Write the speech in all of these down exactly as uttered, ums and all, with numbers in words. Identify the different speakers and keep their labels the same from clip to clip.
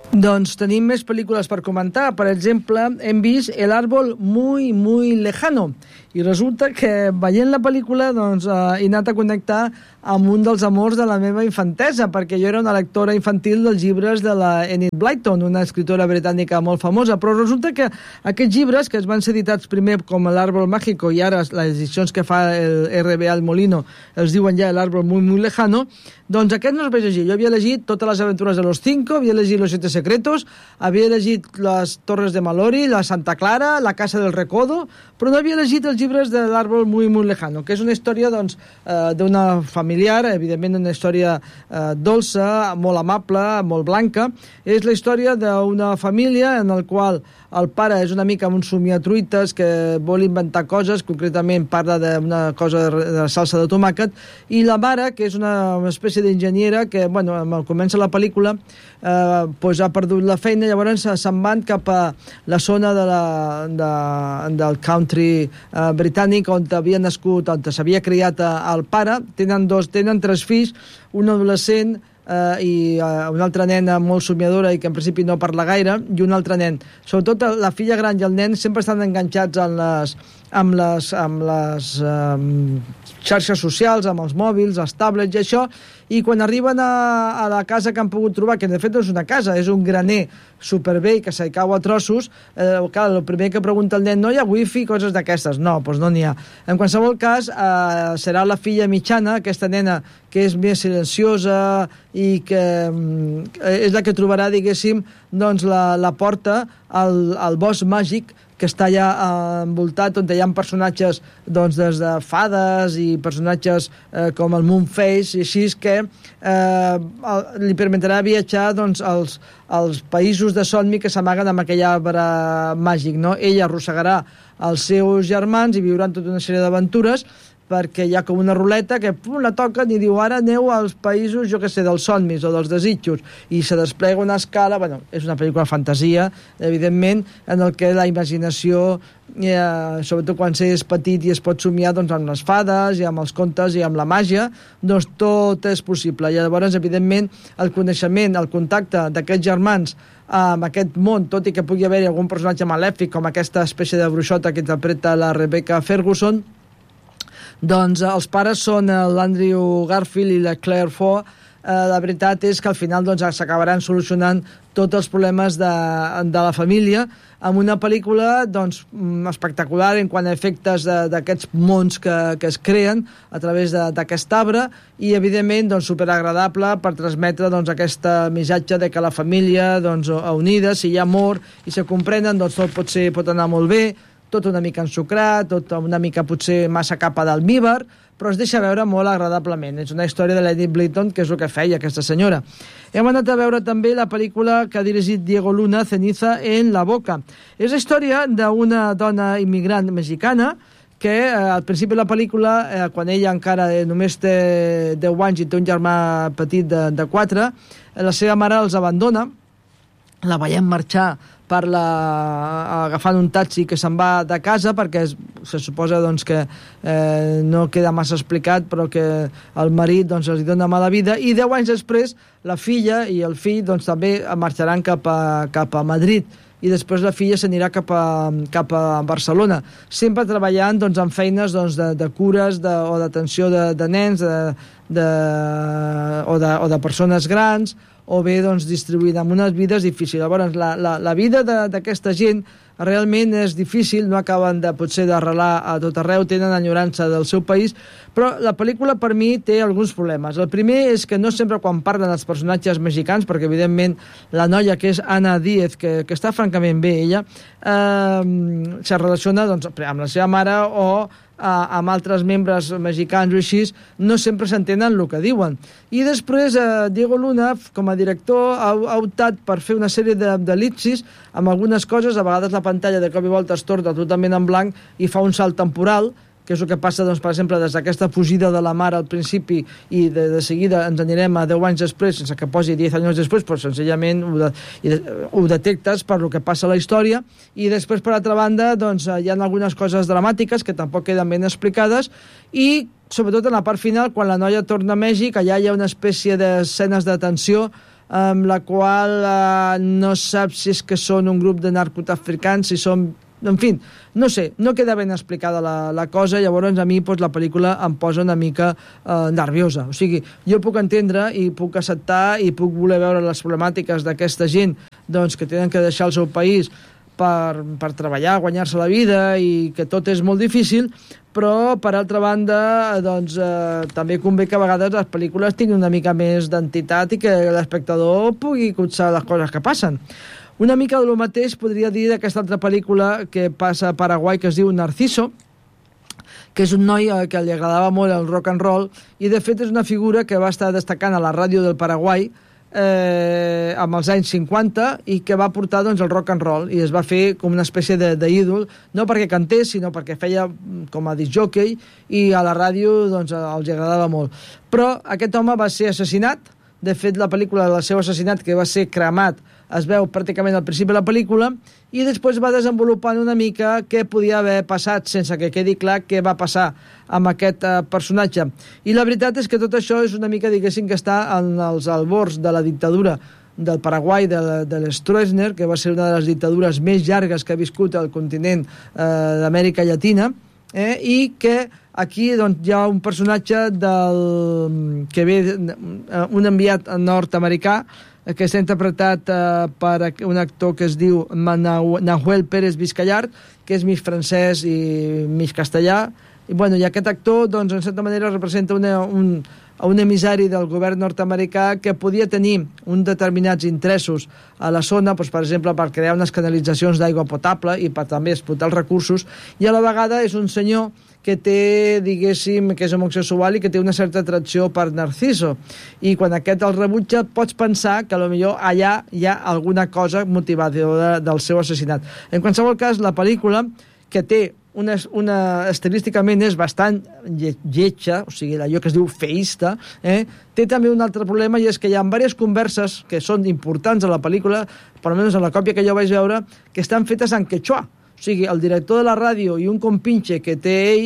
Speaker 1: Doncs tenim més pel·lícules per comentar. Per exemple, hem vist El árbol muy, muy lejano. I resulta que veient la pel·lícula doncs, eh, he anat a connectar amb un dels amors de la meva infantesa, perquè jo era una lectora infantil dels llibres de la Enid Blyton, una escritora britànica molt famosa, però resulta que aquests llibres, que es van ser editats primer com l'Árbol Mágico i ara les edicions que fa el R B A El Molino els diuen ja El árbol muy, muy lejano, doncs aquest no els vaig llegir. Jo havia llegit totes les aventures de los cinco, havia llegit Los siete secretos, havia llegit les Torres de Mallory, la Santa Clara, la Casa del Recodo, però no havia llegit els llibres de l'Árbol muy, muy lejano, que és una història doncs, eh, d'una familiar, evidentment una història eh, dolça, molt amable, molt blanca. És la història d'una família en la qual el pare és una mica un somiatruites que vol inventar coses, concretament parla d'una cosa de, de salsa de tomàquet, i la mare, que és una, una espècie d'enginyera que, bueno, al començar la pel·lícula eh, pues ha perdut la feina, llavors se'n van cap a la zona de la, de, del country eh, britànic on havia nascut, on s'havia criat el pare. Tenen dos, tenen tres fills, un adolescent Uh, i uh, una altra nena molt somiadora i que en principi no parla gaire, i un altre nen. Sobretot la filla gran i el nen sempre estan enganxats en les, amb les, amb les um, xarxes socials, amb els mòbils, els tablets i això, i quan arriben a, a la casa que han pogut trobar, que de fet no és una casa, és un graner supervell que se cau a trossos, eh, clar, el primer que pregunta el nen, no hi ha wifi, coses d'aquestes? No, doncs no n'hi ha. En qualsevol cas, eh, serà la filla mitjana, aquesta nena que és més silenciosa i que eh, és la que trobarà, diguéssim, doncs la, la porta al, al bosc màgic que està ja eh, envoltat, on hi ha personatges doncs, des de fades i personatges eh, com el Moonface, i així que eh, li permetrà viatjar doncs, als, als països de somni que s'amaguen amb aquell arbre màgic. No? Ella arrossegarà els seus germans i viuran tota una sèrie d'aventures, perquè hi ha com una ruleta que pum, la toquen i diu ara aneu als països, jo que sé, dels somnis o dels desitjos, i se desplega una escala. Bueno, és una pel·lícula de fantasia, evidentment, en el que la imaginació, eh, sobretot quan s'és petit i es pot somiar doncs, amb les fades i amb els contes i amb la màgia, doncs tot és possible. I llavors, evidentment, el coneixement, el contacte d'aquests germans amb aquest món, tot i que pugui haver-hi algun personatge malèfic, com aquesta espècie de bruixota que interpreta la Rebecca Ferguson, doncs els pares són l'Andrew Garfield i la Claire Foy. Eh, la veritat és que al final doncs, s'acabaran solucionant tots els problemes de, de la família amb una pel·lícula doncs, espectacular en quant a efectes d'aquests mons que, que es creen a través d'aquest arbre, i evidentment doncs, superagradable per transmetre doncs, aquesta missatge de que la família doncs, unida, si hi ha amor i se comprenen, doncs tot pot, ser, pot anar molt bé, tot una mica ensucrat, tot una mica potser massa capa d'almíbar, però es deixa veure molt agradablement. És una història de Enid Blyton, que és el que feia aquesta senyora. Hem anat a veure també la pel·lícula que ha dirigit Diego Luna, Ceniza en la boca. És la història d'una dona immigrant mexicana que eh, al principi de la pel·lícula, eh, quan ella encara eh, només té deu anys i té un germà petit de, de quatre, eh, la seva mare els abandona, la veiem marxar per la, agafant un taxi que se'n va de casa, perquè es, se suposa doncs, que eh, no queda massa explicat, però que el marit doncs, els dona mala vida, i deu anys després la filla i el fill doncs, també marxaran cap a, cap a Madrid, i després la filla s'anirà cap a, cap a Barcelona, sempre treballant doncs, en feines doncs, de, de cures de, o d'atenció de, de nens de, de, o, de, o de persones grans, o bé doncs, distribuït en unes vides difícils. Llavors, la, la, la vida d'aquesta gent realment és difícil, no acaben de potser d'arrelar a tot arreu, tenen enyorança del seu país, però la pel·lícula per mi té alguns problemes. El primer és que no sempre quan parlen els personatges mexicans, perquè evidentment la noia que és Ana Díez, que, que està francament bé ella, eh, se relaciona doncs, amb la seva mare o amb altres membres mexicans o així, no sempre s'entenen el que diuen. I després eh, Diego Luna, com a director, ha, ha optat per fer una sèrie d'el·lipsis amb algunes coses. A vegades la pantalla de cop i volta es torna totalment en blanc i fa un salt temporal, que és el que passa, doncs, per exemple, des d'aquesta fugida de la mare al principi i de, de seguida ens anirem a deu anys després, sense que posi deu anys després, però senzillament ho, de, ho detectes per el que passa a la història. I després, per altra banda, doncs, hi ha algunes coses dramàtiques que tampoc queden ben explicades, i sobretot en la part final, quan la noia torna a Mèxic, allà hi ha una espècie d'escenes de tensió amb la qual eh, no saps si és que són un grup de narcotraficants, si són... En fi, no sé, no queda ben explicada la, la cosa, llavors a mi pues, la pel·lícula em posa una mica eh, nerviosa. O sigui, jo puc entendre i puc acceptar i puc voler veure les problemàtiques d'aquesta gent doncs, que tenen que deixar el seu país per, per treballar, guanyar-se la vida i que tot és molt difícil, però, per altra banda, doncs, eh, també convé que a vegades les pel·lícules tinguin una mica més d'entitat i que l'espectador pugui cotxar les coses que passen. Una mica del mateix podria dir d'aquesta altra pel·lícula que passa a Paraguai, que es diu Narciso, que és un noi que li agradava molt el rock and roll, i de fet és una figura que va estar destacant a la ràdio del Paraguai eh, amb els anys cinquanta i que va portar doncs, el rock and roll i es va fer com una espècie d'ídol, no perquè cantés, sinó perquè feia com a discjòquei i a la ràdio doncs, els agradava molt. Però aquest home va ser assassinat. De fet, la pel·lícula del seu assassinat, que va ser cremat, es veu pràcticament al principi de la pel·lícula i després va desenvolupant una mica què podia haver passat sense que quedi clar què va passar amb aquest eh, personatge. I la veritat és que tot això és una mica, diguéssim, que està en els albors de la dictadura del Paraguai, de, de l'Stroessner, que va ser una de les dictadures més llargues que ha viscut el continent eh, d'Amèrica Llatina, eh, i que aquí doncs, hi ha un personatge del, que ve, un enviat nord-americà, que està interpretat eh, per un actor que es diu Nahuel Pérez Vizcayart, que és mig francès i mig castellà. I, bueno, i aquest actor, doncs, en certa manera, representa una, un, un emissari del govern nord-americà que podia tenir uns determinats interessos a la zona, doncs, per exemple, per crear unes canalitzacions d'aigua potable i per també explotar els recursos, i a la vegada és un senyor que té, diguéssim, que és homosexual i que té una certa atracció per Narciso. I quan aquest el rebutja, pots pensar que potser allà hi ha alguna cosa motivadora del seu assassinat. En qualsevol cas, la pel·lícula, que té una, una estilísticament és bastant lletja, o sigui, allò que es diu feista, eh? Té també un altre problema, i és que hi ha diverses converses que són importants a la pel·lícula, per almenys en la còpia que jo vaig veure, que estan fetes en quechua. O sigui, el director de la ràdio i un compinxe que té ell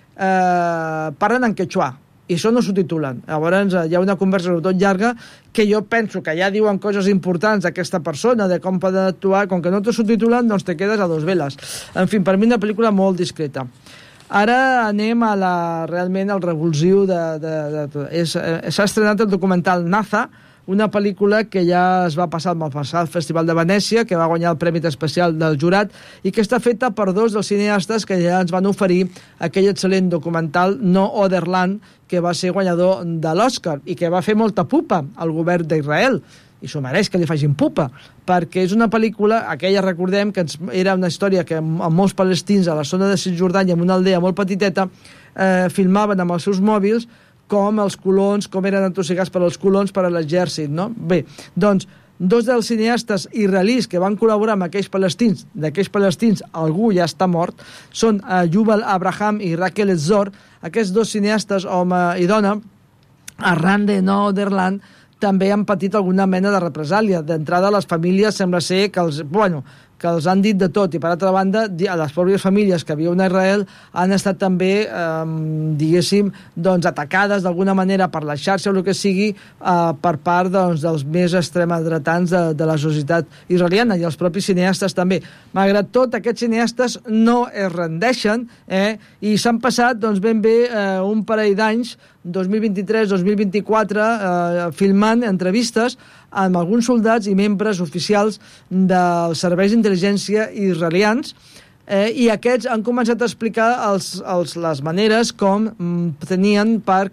Speaker 1: eh, parlen en quechua i això no s'ho titulen. Llavors hi ha una conversa sobretot llarga que jo penso que ja diuen coses importants d'aquesta persona, de com poden actuar, com que no t'ho subtitulen, doncs te quedes a dos veles. En fi, per mi una pel·lícula molt discreta. Ara anem a la, realment al revulsiu de... de, de, de és, eh, s'ha estrenat el documental Naza, una pel·lícula que ja es va passar al passat Festival de Venècia, que va guanyar el Premi Especial del Jurat, i que està feta per dos dels cineastes que ja ens van oferir aquell excel·lent documental No Otherland, que va ser guanyador de l'Oscar i que va fer molta pupa al govern d'Israel. I s'ho mereix que li facin pupa, perquè és una pel·lícula, aquella recordem que era una història que amb molts palestins a la zona de Cisjordània, en una aldea molt petiteta, eh, filmaven amb els seus mòbils com els colons, com eren entusiasmats per als colons per a l'exèrcit, no? Bé, doncs, dos dels cineastes israelis que van col·laborar amb aquells palestins, d'aquells palestins algú ja està mort, són uh, Yuval Abraham i Raquel Etzor. Aquests dos cineastes, home i dona, arran de No Otherland, també han patit alguna mena de represàlia. D'entrada, les famílies sembla ser que els... Bueno, que els han dit de tot, i per altra banda, a les pròpies famílies que viuen a Israel han estat també, eh, diguéssim, doncs, atacades d'alguna manera per la xarxa o el que sigui eh, per part doncs, dels més extremadretans de, de la societat israeliana i els propis cineastes també. Malgrat tot, aquests cineastes no es rendeixen eh, i s'han passat doncs, ben bé eh, un parell d'anys, dos mil vint-i-tres dos mil vint-i-quatre, eh, filmant entrevistes amb alguns soldats i membres oficials dels serveis d'intel·ligència israelians, eh, i aquests han començat a explicar els, els, les maneres com mm, tenien per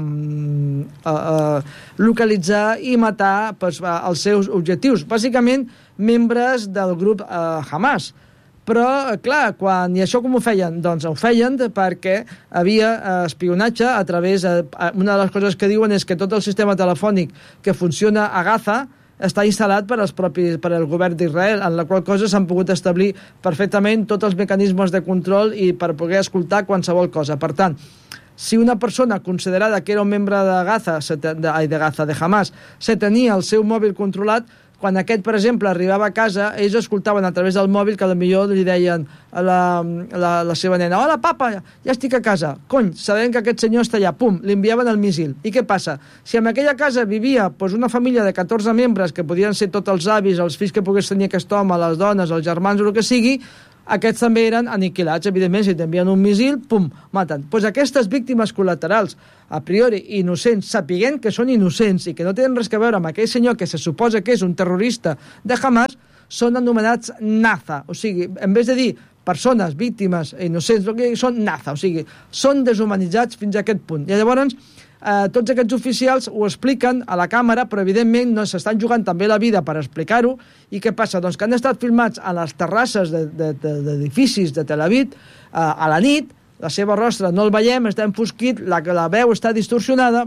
Speaker 1: mm, uh, uh, localitzar i matar pues, uh, els seus objectius. Bàsicament, membres del grup uh, Hamas. Però, clar, quan... I això com ho feien? Doncs ho feien perquè havia espionatge a través... Una de les coses que diuen és que tot el sistema telefònic que funciona a Gaza està instal·lat per, als propis, per el govern d'Israel, en la qual cosa s'han pogut establir perfectament tots els mecanismes de control i per poder escoltar qualsevol cosa. Per tant, si una persona considerada que era un membre de Gaza, de, de Gaza, de Hamas, se tenia el seu mòbil controlat, quan aquest, per exemple, arribava a casa, ells escoltaven a través del mòbil que potser li deien a la, la, la seva nena: hola, papa, ja estic a casa. Cony, sabent que aquest senyor està allà, pum, li enviaven el míssil. I què passa? Si en aquella casa vivia pues, una família de catorze membres, que podien ser tots els avis, els fills que pogués tenir aquest home, les dones, els germans o el que sigui, aquests també eren aniquilats. Evidentment, si t'envien un míssil, pum, maten. Doncs pues aquestes víctimes col·laterals, a priori innocents, sapiguent que són innocents i que no tenen res a veure amb aquell senyor que se suposa que és un terrorista de Hamas, són anomenats Naza. O sigui, en vez de dir persones, víctimes, innocents, són Naza. O sigui, són deshumanitzats fins a aquest punt. I llavors, Eh, tots aquests oficials ho expliquen a la càmera, però evidentment no s'estan jugant també la vida per explicar-ho. I què passa? Doncs que han estat filmats a les terrasses d'edificis de, de, de Tel Aviv eh, a la nit, la seva rostra no el veiem, està enfosquit, la, la veu està distorsionada,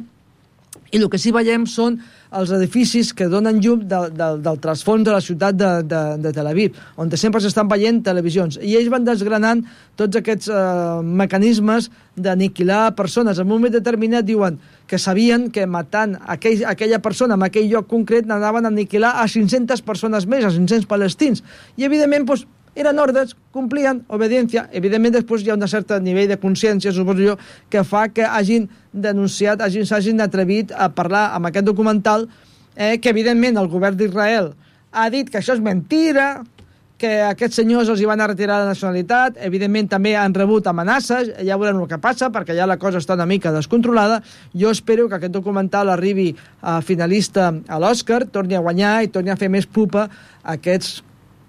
Speaker 1: i el que sí veiem són els edificis que donen llum de, de, del trasfons de la ciutat de, de, de Tel Aviv, on sempre s'estan veient televisions. I ells van desgranant tots aquests eh, mecanismes d'aniquilar persones. En un moment determinat diuen que sabien que matant aquell, aquella persona en aquell lloc concret n'anaven a aniquilar a cinc-centes persones més, a cinc-cents palestins. I evidentment, doncs, eren ordres, complien, obediència. Evidentment, després hi ha un cert nivell de consciència, suposo jo, que fa que hagin denunciat, hagin, s'hagin atrevit a parlar amb aquest documental, eh, que evidentment el govern d'Israel ha dit que això és mentira, que aquests senyors els hi van a retirar la nacionalitat, evidentment també han rebut amenaces, ja veurem el que passa, perquè ja la cosa està una mica descontrolada. Jo espero que aquest documental arribi a finalista a l'Oscar, torni a guanyar i torni a fer més pupa a aquests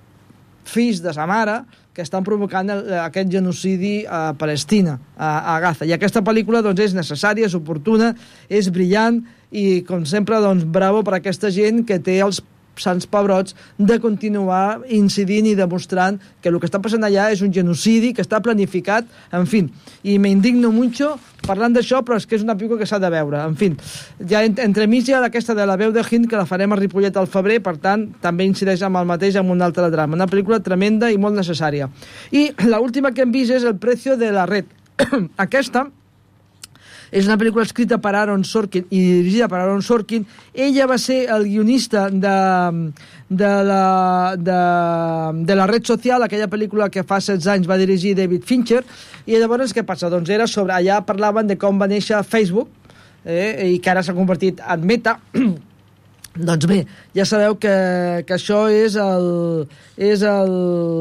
Speaker 1: fills de sa mare que estan provocant el, aquest genocidi a Palestina, a, a Gaza. I aquesta pel·lícula doncs, és necessària, és oportuna, és brillant i, com sempre, doncs, bravo per aquesta gent que té els sants pebrots de continuar incidint i demostrant que el que està passant allà és un genocidi que està planificat, en fi, i me indigno mucho parlant d'això, però és que és una pel·lícula que s'ha de veure, en fi. Ja entre mig hi ha aquesta de La veu de Hind, que la farem a Ripollet al febrer, per tant, també incideix amb el mateix amb un altre drama. Una pel·lícula tremenda i molt necessària. I l'última que hem vist és El precio de la red. Aquesta és una pel·lícula escrita per Aaron Sorkin i dirigida per Aaron Sorkin. Ella va ser el guionista de, de, la, de, de La red social, aquella pel·lícula que fa setze anys va dirigir David Fincher. I llavors què passa? Doncs era sobre... Allà parlaven de com va néixer Facebook, eh, i que ara s'ha convertit en Meta. Doncs bé, ja sabeu que, que això és el és el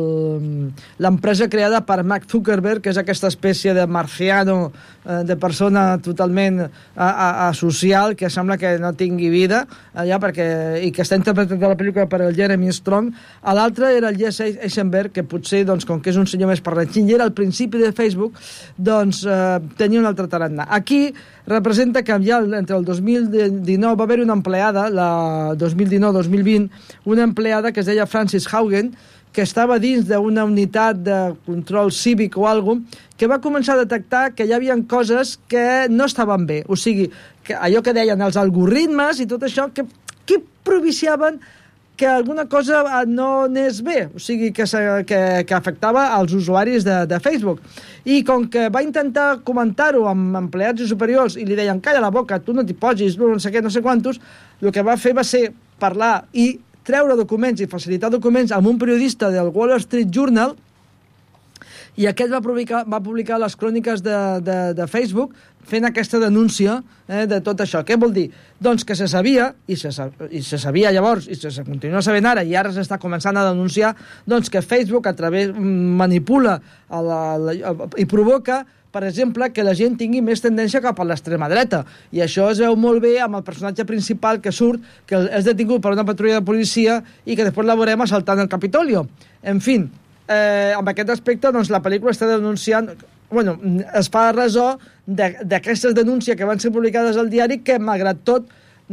Speaker 1: l'empresa creada per Mark Zuckerberg, que és aquesta espècie de marciano, eh, de persona totalment a, a, asocial, que sembla que no tingui vida allà, perquè, i que està interpretant la pel·lícula per el Jeremy Strong. A l'altre era el Jesse Eisenberg, que potser, doncs, com que és un senyor més parlanxin i era al principi de Facebook, doncs eh, tenia un altre tarannà. Aquí representa que ja entre el dos mil dinou va haver-hi una empleada, la dos mil dinou dos mil vint, una empleada que es deia Frances Haugen, que estava dins d'una unitat de control cívic o alguna cosa, que va començar a detectar que hi havia coses que no estaven bé. O sigui, que allò que deien els algoritmes i tot això, que, que proviciaven que alguna cosa no anés bé, o sigui, que, que, que afectava als usuaris de, de Facebook. I com que va intentar comentar-ho amb empleats i superiors i li deien, calla la boca, tu no t'hi posis, no sé què, no sé quantos, el que va fer va ser parlar i treure documents i facilitar documents amb un periodista del Wall Street Journal, i aquest va publicar, va publicar les cròniques de, de, de Facebook fent aquesta denúncia, eh, de tot això. Què vol dir? Doncs que se sabia, i se, i se sabia llavors, i se, se continua sabent ara, i ara s'està començant a denunciar, doncs que Facebook a través manipula a la, la, i provoca, per exemple, que la gent tingui més tendència cap a l'extrema dreta. I això es veu molt bé amb el personatge principal que surt, que és detingut per una patrulla de policia i que després la veurem assaltant el Capitolio. En fi, eh, amb aquest aspecte, doncs, la pel·lícula està denunciant... Bueno, es fa ressò d'aquestes denúncies que van ser publicades al diari, que, malgrat tot,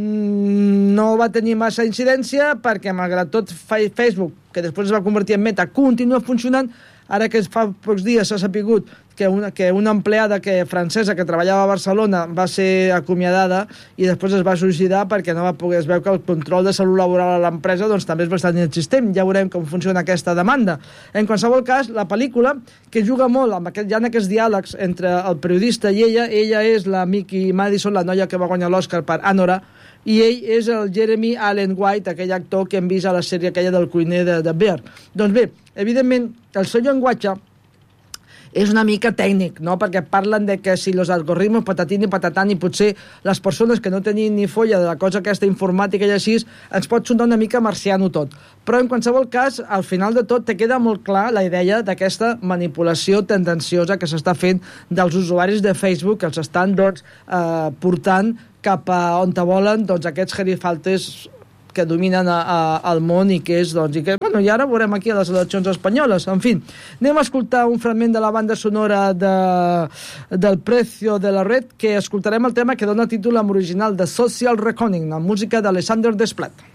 Speaker 1: no va tenir massa incidència, perquè, malgrat tot, Facebook, que després es va convertir en Meta, continua funcionant. Ara que fa pocs dies s'ha sapigut que una, que una empleada que, francesa que treballava a Barcelona va ser acomiadada i després es va suïcidar perquè no va poder... Es veu que el control de salut laboral a l'empresa doncs, també és bastant inexistent. Ja veurem com funciona aquesta demanda. En qualsevol cas, la pel·lícula, que juga molt amb aquest, hi ha aquests diàlegs entre el periodista i ella, ella és la Mickey Madison, la noia que va guanyar l'Oscar per Anora, i ell és el Jeremy Allen White, aquell actor que hem vist a la sèrie aquella del cuiner de, de Bear. Doncs bé, evidentment, el seu llenguatge és una mica tècnic, no? Perquè parlen de que si els algoritmes patatín i patatant, i potser les persones que no tenien ni folla de la cosa aquesta informàtica i així, ens pot sonar una mica marciano tot. Però en qualsevol cas, al final de tot, te queda molt clar la idea d'aquesta manipulació tendenciosa que s'està fent dels usuaris de Facebook, que els estan doncs, eh, portant cap a on te volen doncs, aquests gerifaltes que dominen a, a, al món i que és, doncs, i que, bueno, i ara veurem aquí a les eleccions espanyoles. En fi, anem a escoltar un fragment de la banda sonora de, del Precio de la Red, que escoltarem el tema que dona títol en original de Social Reckoning, la música d'Alexander Desplat.